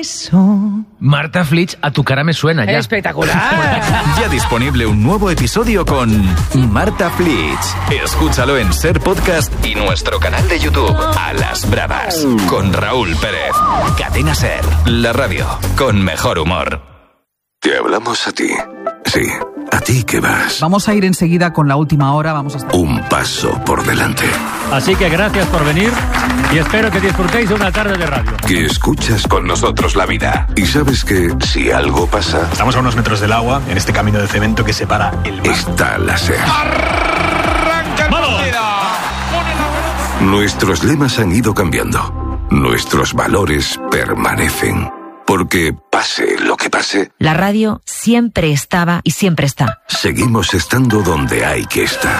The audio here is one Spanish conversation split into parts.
Marta Flitch, a tu cara me suena ya. ¡Espectacular! Ya disponible un nuevo episodio con Marta Flitch. Escúchalo en Ser Podcast y nuestro canal de YouTube, A las Bravas, con Raúl Pérez. Cadena Ser, la radio con mejor humor. Te hablamos a ti. Sí, a ti que vas. Vamos a ir enseguida con la última hora. Vamos a estar un paso por delante. Así que gracias por venir y espero que disfrutéis de una tarde de radio. Que escuchas con nosotros la vida. Y sabes que si algo pasa... Estamos a unos metros del agua, en este camino de cemento que separa el mar. Está la SER. ¡Arranca el partido! Nuestros lemas han ido cambiando. Nuestros valores permanecen. Porque pase lo que pase, la radio siempre estaba y siempre está. Seguimos estando donde hay que estar.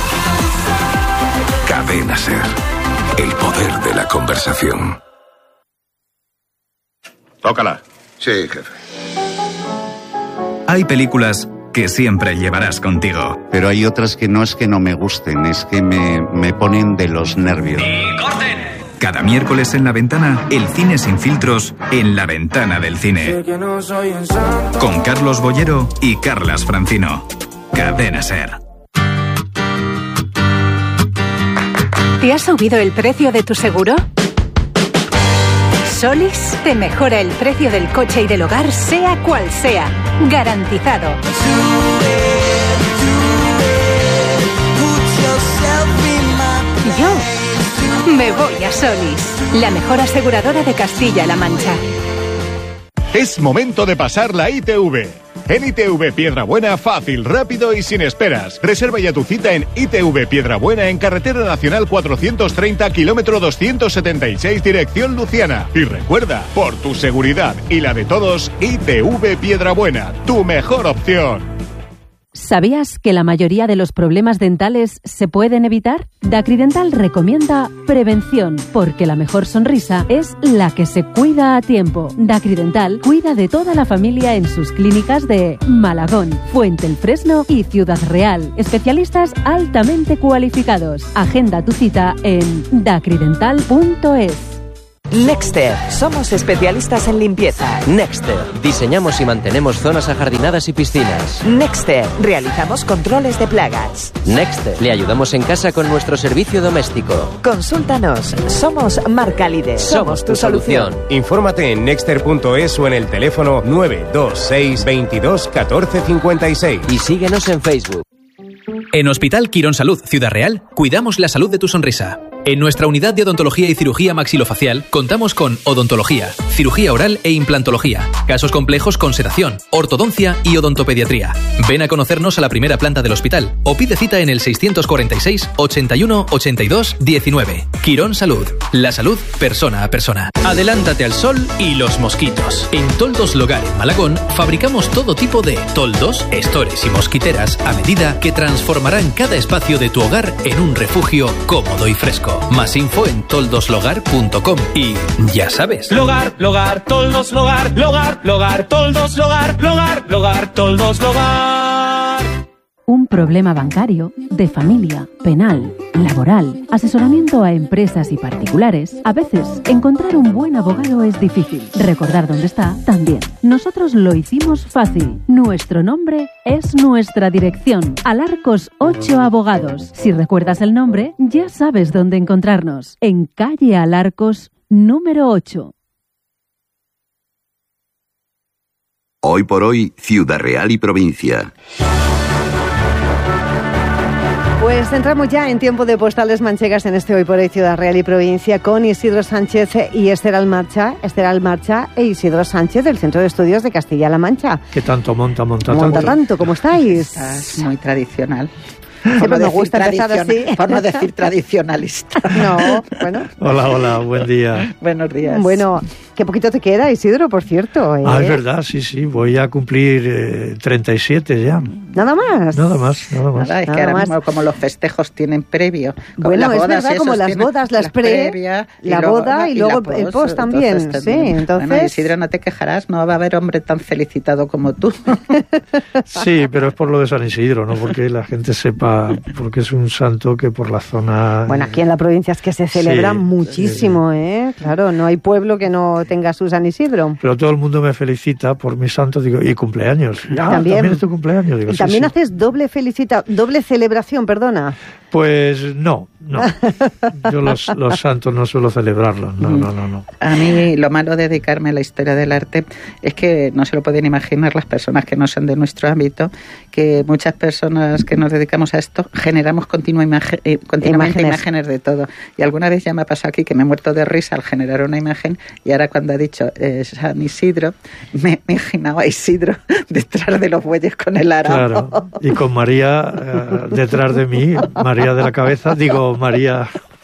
Cadena Ser. El poder de la conversación. Tócala. Sí, jefe. Hay películas que siempre llevarás contigo. Pero hay otras que no es que no me gusten, es que me ponen de los nervios. ¡Y corten! Cada miércoles en La Ventana, el cine sin filtros en La Ventana del Cine. Con Carlos Bollero y Carlas Francino. Cadena Ser. ¿Te ha subido el precio de tu seguro? Solis te mejora el precio del coche y del hogar, sea cual sea. Garantizado. Yo me voy a Solis, la mejor aseguradora de Castilla-La Mancha. Es momento de pasar la ITV. En ITV Piedrabuena, fácil, rápido y sin esperas. Reserva ya tu cita en ITV Piedrabuena en Carretera Nacional 430, kilómetro 276, dirección Luciana. Y recuerda, por tu seguridad y la de todos, ITV Piedrabuena, tu mejor opción. ¿Sabías que la mayoría de los problemas dentales se pueden evitar? Dacridental recomienda prevención, porque la mejor sonrisa es la que se cuida a tiempo. Dacridental cuida de toda la familia en sus clínicas de Malagón, Fuente el Fresno y Ciudad Real. Especialistas altamente cualificados. Agenda tu cita en dacridental.es. Nexter, somos especialistas en limpieza. Nexter, diseñamos y mantenemos zonas ajardinadas y piscinas. Nexter, realizamos controles de plagas. Nexter, le ayudamos en casa con nuestro servicio doméstico. Consúltanos, somos marca líder. Somos tu solución. Infórmate en nexter.es o en el teléfono 926 22 14 56. Y síguenos en Facebook. En Hospital Quirón Salud, Ciudad Real, cuidamos la salud de tu sonrisa. En nuestra unidad de odontología y cirugía maxilofacial contamos con odontología, cirugía oral e implantología, casos complejos con sedación, ortodoncia y odontopediatría. Ven a conocernos a la primera planta del hospital o pide cita en el 646 81 82 19. Quirón Salud, la salud persona a persona. Adelántate al sol y los mosquitos. En Toldos Logar en Malagón fabricamos todo tipo de toldos, estores y mosquiteras a medida que transformarán cada espacio de tu hogar en un refugio cómodo y fresco. Más info en toldoslogar.com. Y ya sabes. Logar, toldos, logar, toldos, logar, toldos, logar. Un problema bancario, de familia, penal, laboral, asesoramiento a empresas y particulares. A veces, encontrar un buen abogado es difícil. Recordar dónde está, también. Nosotros lo hicimos fácil. Nuestro nombre es nuestra dirección. Alarcos 8 Abogados. Si recuerdas el nombre, ya sabes dónde encontrarnos. En calle Alarcos, número 8. Hoy por hoy, Ciudad Real y provincia. Pues entramos ya en tiempo de postales manchegas en este Hoy por Hoy Ciudad Real y Provincia con Isidro Sánchez y Esther Almarcha e Isidro Sánchez del Centro de Estudios de Castilla-La Mancha. ¿Qué tanto monta tanto? ¿Cómo estáis? Estás muy tradicional. Siempre nos gusta empezar así. Por no decir tradicionalista. No, bueno. Hola, buen día. Buenos días. Bueno, qué poquito te queda, Isidro, por cierto. Es verdad, sí, voy a cumplir 37 ya. ¿Nada más? Nada más. Nada, es que ahora mismo como los festejos tienen previo. Bueno, es verdad, como las bodas, las previa, la boda y luego el post también. Entonces, sí, entonces... Bueno, Isidro, no te quejarás, no va a haber hombre tan felicitado como tú. Sí, pero es por lo de San Isidro, no porque la gente sepa porque es un santo que por la zona... Bueno, aquí en la provincia es que se celebra muchísimo, ¿eh? Claro, no hay pueblo que no tenga su San Isidro. Pero todo el mundo me felicita por mi santo, digo, y cumpleaños. ¿También es tu cumpleaños? Digo, ¿Y también haces doble celebración, perdona? Pues no. Yo los santos no suelo celebrarlos, no. A mí lo malo de dedicarme a la historia del arte es que no se lo pueden imaginar las personas que no son de nuestro ámbito, que muchas personas que nos dedicamos a esto generamos continuamente imágenes de todo. Y alguna vez ya me ha pasado aquí que me he muerto de risa al generar una imagen, y ahora cuando ha dicho San Isidro, me imaginaba a Isidro detrás de los bueyes con el arado. Claro, y con María detrás de mí, María de la cabeza, María...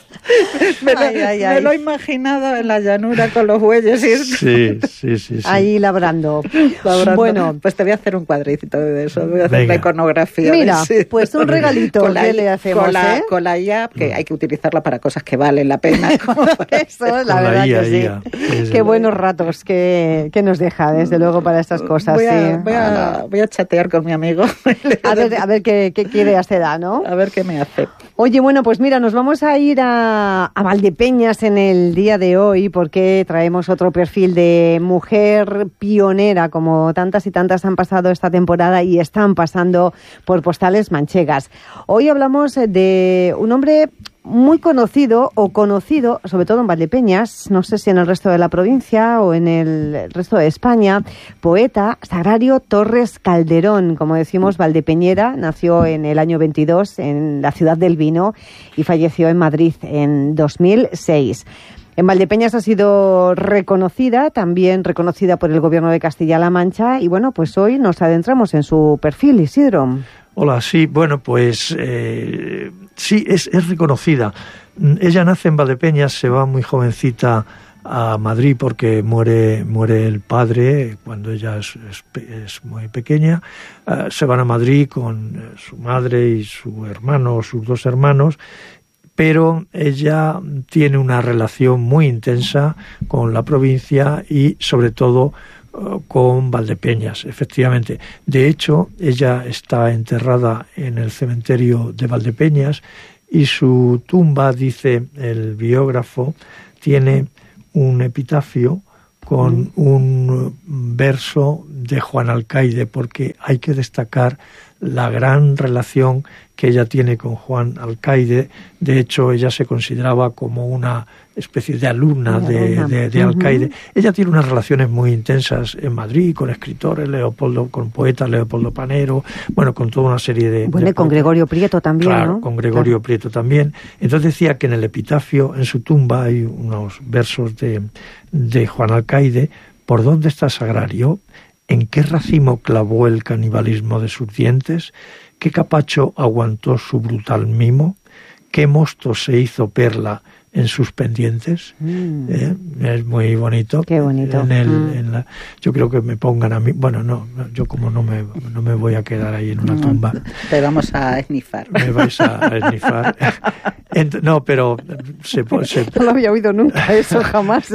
Me lo he imaginado en la llanura con los bueyes. Sí. Ahí labrando. Bueno, pues te voy a hacer un cuadrito de eso. Voy a hacer la iconografía. Mira, pues un regalito. ¿Qué le hacemos? Con la IA, que hay que utilizarla para cosas que valen la pena. Eso, la verdad que sí. Qué buenos ratos que nos deja, desde luego, para estas cosas. Voy a chatear con mi amigo. A ver qué ideas te da, ¿no? A ver qué me hace. Oye, bueno, pues mira, nos vamos a ir a Valdepeñas en el día de hoy, porque traemos otro perfil de mujer pionera, como tantas y tantas han pasado esta temporada y están pasando por Postales Manchegas. Hoy hablamos de un hombre muy conocido, sobre todo en Valdepeñas, no sé si en el resto de la provincia o en el resto de España, poeta Sagrario Torres Calderón, como decimos, valdepeñera, nació en el año 22 en la ciudad del vino y falleció en Madrid en 2006. En Valdepeñas ha sido también reconocida por el Gobierno de Castilla-La Mancha, y bueno, pues hoy nos adentramos en su perfil, Isidro. Hola, sí, bueno, pues sí, es reconocida. Ella nace en Valdepeñas, se va muy jovencita a Madrid porque muere el padre cuando ella es muy pequeña. Se van a Madrid con su madre y su hermano, sus dos hermanos, pero ella tiene una relación muy intensa con la provincia y sobre todo con Valdepeñas, efectivamente. De hecho, ella está enterrada en el cementerio de Valdepeñas y su tumba, dice el biógrafo, tiene un epitafio con un verso de Juan Alcaide, porque hay que destacar la gran relación que ella tiene con Juan Alcaide. De hecho, ella se consideraba como una especie de alumna de Alcaide. Ella tiene unas relaciones muy intensas en Madrid con escritores, con poetas, Leopoldo Panero, bueno, con toda una serie de... Bueno, y con Gregorio Prieto también, claro, ¿no? Con Gregorio Prieto también. Entonces decía que en el epitafio, en su tumba, hay unos versos de Juan Alcaide. ¿Por dónde está Sagrario? ¿En qué racimo clavó el canibalismo de sus dientes? ¿Qué capacho aguantó su brutal mimo? ¿Qué mosto se hizo perla en sus pendientes? Es muy bonito. Qué bonito. Yo creo que me pongan a mí... Bueno, no, yo como no me voy a quedar ahí en una tumba. Te vamos a esnifar. Me vais a esnifar. No, pero no lo había oído nunca eso, jamás.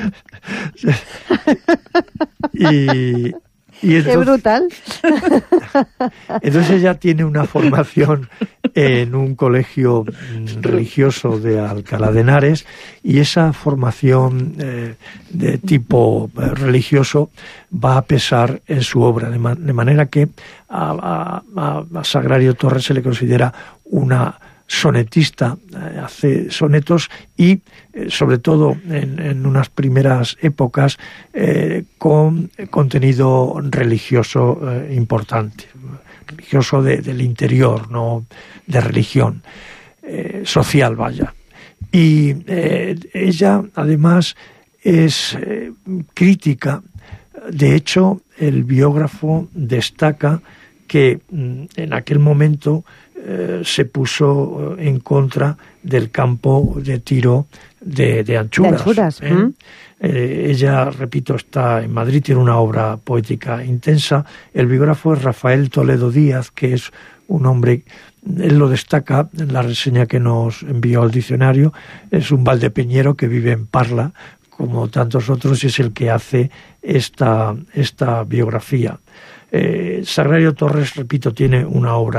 Y entonces, ¡qué brutal! Entonces ella tiene una formación en un colegio religioso de Alcalá de Henares, y esa formación de tipo religioso va a pesar en su obra, de manera que a Sagrario Torres se le considera una sonetista, hace sonetos y sobre todo en unas primeras épocas con contenido religioso importante, religioso del interior, no de religión, social, vaya. Y ella además es crítica. De hecho, el biógrafo destaca que en aquel momento se puso en contra del campo de tiro de Anchuras. Ella, repito, está en Madrid, tiene una obra poética intensa. El biógrafo es Rafael Toledo Díaz, que es un hombre, él lo destaca en la reseña que nos envió al diccionario, es un valdepeñero que vive en Parla, como tantos otros, y es el que hace esta biografía. Sagrario Torres, repito, tiene una obra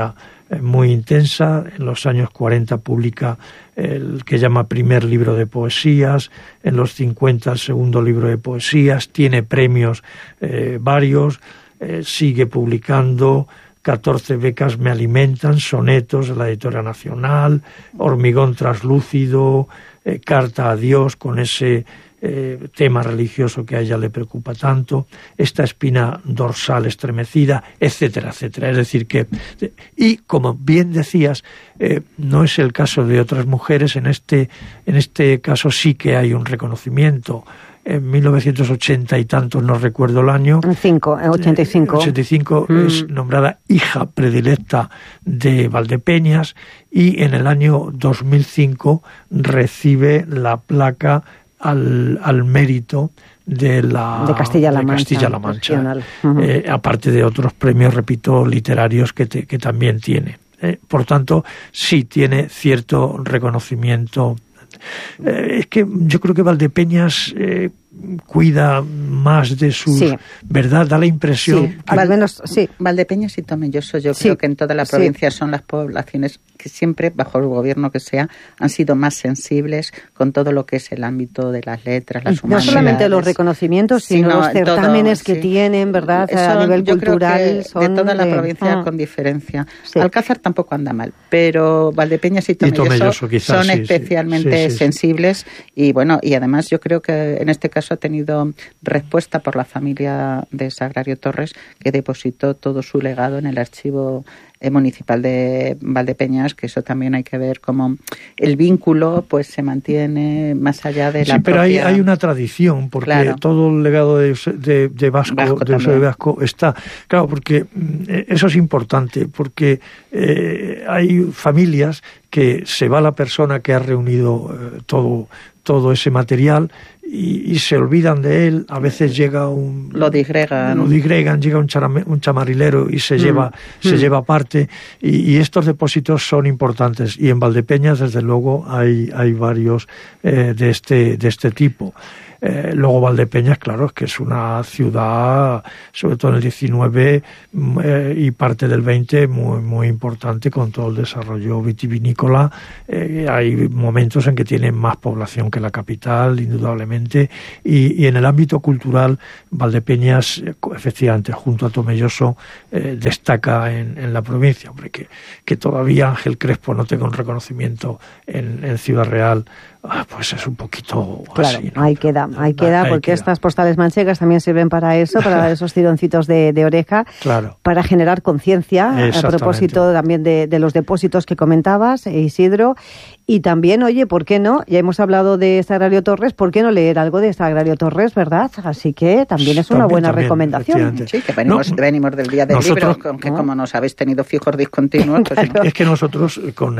muy intensa. En los años 40 publica el que llama primer libro de poesías, en los 50 el segundo libro de poesías, tiene premios varios, sigue publicando. 14 becas me alimentan, sonetos de la Editorial Nacional, Hormigón traslúcido, Carta a Dios, con ese tema religioso que a ella le preocupa tanto, esta espina dorsal estremecida, etcétera, etcétera. Es decir que, y como bien decías, no es el caso de otras mujeres, en este caso sí que hay un reconocimiento. En 1980 y tantos, no recuerdo el año. 85 es nombrada hija predilecta de Valdepeñas, y en el año 2005 recibe la placa al mérito de Castilla-La Mancha. Aparte de otros premios, repito, literarios que también tiene. Por tanto, sí tiene cierto reconocimiento. Es que yo creo que Valdepeñas cuida más de sus... Sí. ¿Verdad? Da la impresión... Sí, al menos, sí. Valdepeñas y Tomelloso, yo creo que en toda la provincia son las poblaciones que siempre, bajo el gobierno que sea, han sido más sensibles con todo lo que es el ámbito de las letras, las humanidades. No solamente los reconocimientos, sino los certámenes que tienen, ¿verdad? A nivel cultural. Son de toda la provincia con diferencia. Sí. Alcázar tampoco anda mal, pero Valdepeñas y Tomelloso quizás, son especialmente sensibles, y bueno, y además yo creo que en este caso ha tenido respuesta por la familia de Sagrario Torres, que depositó todo su legado en el archivo municipal de Valdepeñas, que eso también hay que ver cómo el vínculo pues se mantiene más allá de la pero propia... hay una tradición, porque todo el legado de Vasco está, claro, porque eso es importante, porque hay familias que se va la persona que ha reunido todo ese material y se olvidan de él. A veces llega lo disgregan, llega un chamarilero y se lleva parte, y estos depósitos son importantes, y en Valdepeñas desde luego hay varios de este tipo. Luego Valdepeñas, claro, es que es una ciudad, sobre todo en el 19 y parte del 20, muy, muy importante con todo el desarrollo vitivinícola. Hay momentos en que tiene más población que la capital, indudablemente, y en el ámbito cultural Valdepeñas, efectivamente, junto a Tomelloso, destaca en la provincia. Hombre, que todavía Ángel Crespo no tenga un reconocimiento en Ciudad Real, pues es un poquito así, ¿no? Ahí queda, porque estas postales manchegas también sirven para eso, para esos tironcitos de oreja, para generar conciencia, a propósito también de los depósitos que comentabas, Isidro. Y también, oye, ¿por qué no? Ya hemos hablado de Sagrario Torres, ¿por qué no leer algo de Sagrario Torres, verdad? Así que también es una buena recomendación. Sí, que venimos del Día del Libro, que como nos habéis tenido fijos discontinuos... Pues es que nosotros,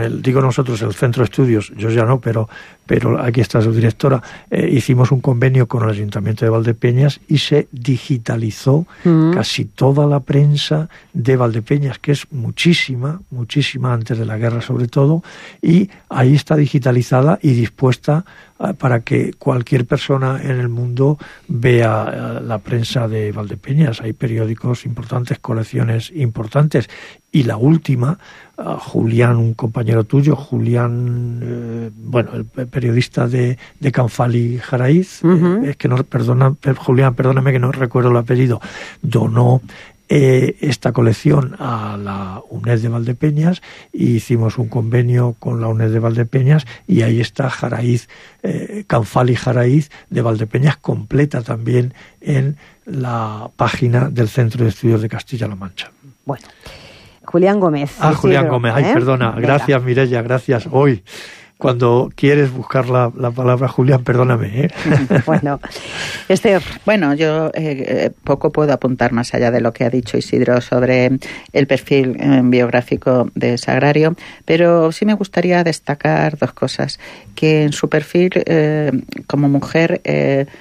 el Centro de Estudios, yo ya no, pero aquí está su directora, hicimos un convenio con el Ayuntamiento de Valdepeñas y se digitalizó casi toda la prensa de Valdepeñas, que es muchísima antes de la guerra sobre todo, y ahí está digitalizada y dispuesta para que cualquier persona en el mundo vea la prensa de Valdepeñas. Hay periódicos importantes, colecciones importantes, y la última, Julián, un compañero tuyo, Julián, el periodista de Canfali Jaraíz, es que Julián, perdóname que no recuerdo el apellido, donó esta colección a la UNED de Valdepeñas, y hicimos un convenio con la UNED de Valdepeñas, y ahí está Jaraíz, Canfali Jaraíz de Valdepeñas, completa también en la página del Centro de Estudios de Castilla-La Mancha. Bueno, Julián Gómez. Julián Gómez, perdona. Venga. Gracias, Mireia, gracias. Hoy, cuando quieres buscar la palabra, Julián, perdóname. Bueno, Esther. Bueno, yo poco puedo apuntar más allá de lo que ha dicho Isidro sobre el perfil biográfico de Sagrario, pero sí me gustaría destacar dos cosas. Que en su perfil como mujer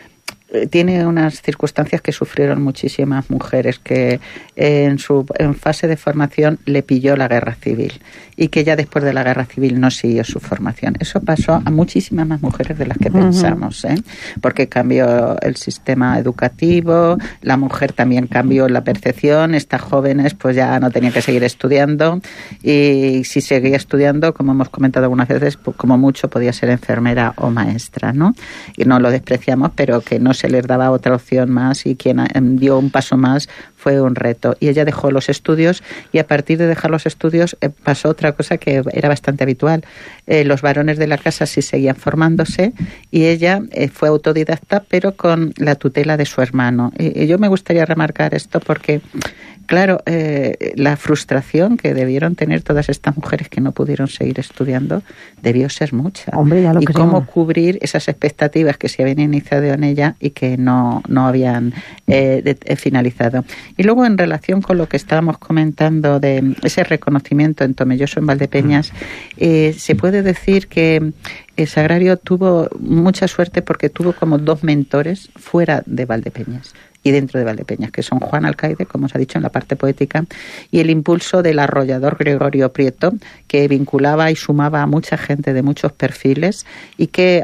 tiene unas circunstancias que sufrieron muchísimas mujeres, que en fase de formación le pilló la guerra civil y que ya después de la guerra civil no siguió su formación. Eso pasó a muchísimas más mujeres de las que pensamos, porque cambió el sistema educativo, la mujer también cambió la percepción, estas jóvenes pues ya no tenían que seguir estudiando, y si seguía estudiando, como hemos comentado algunas veces, pues como mucho podía ser enfermera o maestra, ¿no? Y no lo despreciamos, pero que no se les daba otra opción más, y quien dio un paso más fue un reto. Y ella dejó los estudios, y a partir de dejar los estudios pasó otra cosa que era bastante habitual. Los varones de la casa sí seguían formándose, y ella fue autodidacta, pero con la tutela de su hermano. Y yo me gustaría remarcar esto porque, claro, la frustración que debieron tener todas estas mujeres que no pudieron seguir estudiando debió ser mucha. Hombre, ya lo y creo. Cómo cubrir esas expectativas que se habían iniciado en ella y que no habían finalizado. Y luego, en relación con lo que estábamos comentando de ese reconocimiento en Tomelloso, en Valdepeñas, se puede decir que Sagrario tuvo mucha suerte porque tuvo como 2 mentores fuera de Valdepeñas y dentro de Valdepeñas, que son Juan Alcaide, como os ha dicho en la parte poética, y el impulso del arrollador Gregorio Prieto, que vinculaba y sumaba a mucha gente de muchos perfiles y que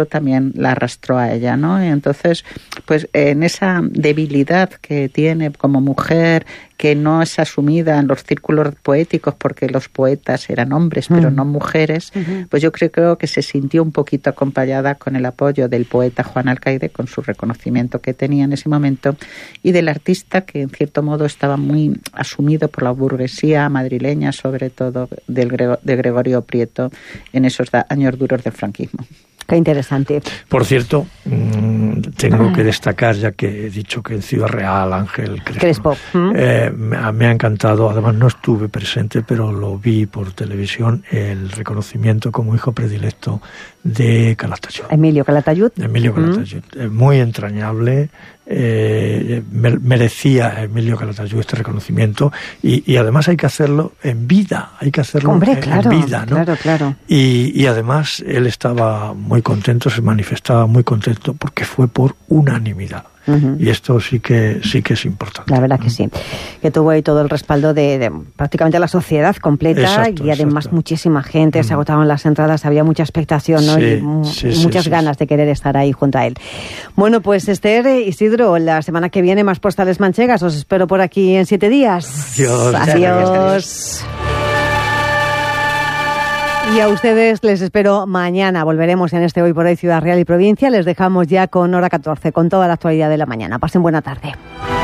la arrastró a ella, ¿no? Y entonces, pues en esa debilidad que tiene como mujer, que no es asumida en los círculos poéticos porque los poetas eran hombres pero no mujeres, pues yo creo que se sintió un poquito acompañada con el apoyo del poeta Juan Alcaide, con su reconocimiento que tenía en ese momento, y del artista que en cierto modo estaba muy asumido por la burguesía madrileña, sobre todo de Gregorio Prieto, en esos años duros del franquismo. Qué interesante. Por cierto, tengo que destacar, ya que he dicho que en Ciudad Real, Ángel Crespo. Me ha encantado, además no estuve presente, pero lo vi por televisión, el reconocimiento como hijo predilecto de Calatayud. Emilio Calatayud. Muy entrañable. Merecía Emilio Calatayud este reconocimiento, y además hay que hacerlo en vida, en vida, ¿no? Claro. Y además él estaba muy contento, se manifestaba muy contento porque fue por unanimidad. Y esto sí que es importante. La verdad que sí. Que tuvo ahí todo el respaldo de prácticamente la sociedad completa, y además muchísima gente, se agotaban las entradas, había mucha expectación, ¿no? Y muchas ganas de querer estar ahí junto a él. Bueno, pues Esther, Isidro, la semana que viene más postales manchegas. Os espero por aquí en 7 días. Adiós. Y a ustedes les espero mañana. Volveremos en este Hoy por Hoy Ciudad Real y Provincia. Les dejamos ya con hora 14, con toda la actualidad de la mañana. Pasen buena tarde.